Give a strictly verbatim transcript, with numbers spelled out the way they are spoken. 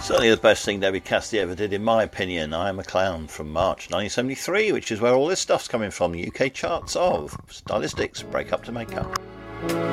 Certainly the best thing David Cassidy ever did, in my opinion. I Am a Clown from March nineteen seventy-three, which is where all this stuff's coming from. The U K charts of Stylistics, Break Up to Make Up.